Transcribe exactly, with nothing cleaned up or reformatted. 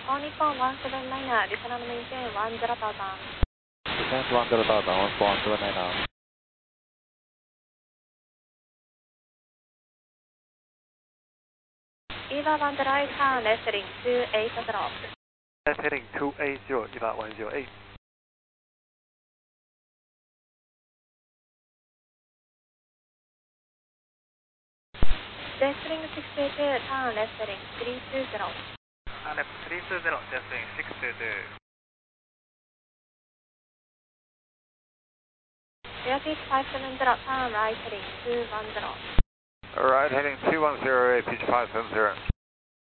All Nippon one seven niner, descend and maintain one zero thousand. Descend one zero thousand, one four seven nine now. Eva one zero eight, turn left heading two eight zero. Left heading two eight zero, Eva one zero eight. Jetstream six two two, turn left heading three two zero. Turn left three two zero, Jetstream six two two. Airfield five seven zero, turn right heading two one zero. Right heading two one zero, pitch five seven zero.